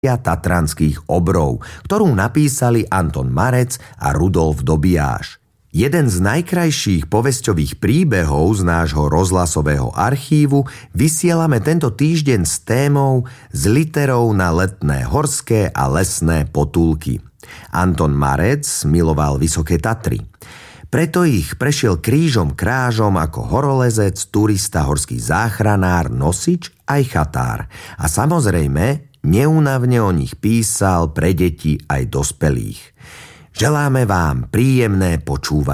tatranských obrov, ktorú napísali Anton Marec a Rudolf Dobiáš. Jeden z najkrajších povesťových príbehov z nášho rozhlasového archívu vysielame tento týždeň s témou s literou na letné horské a lesné potulky. Anton Marec miloval Vysoké Tatry. Preto ich prešiel krížom krážom ako horolezec, turista, horský záchranár, nosič aj chatár. A samozrejme, neúnavne o nich písal pre deti aj dospelých. Želáme vám príjemné počúvanie.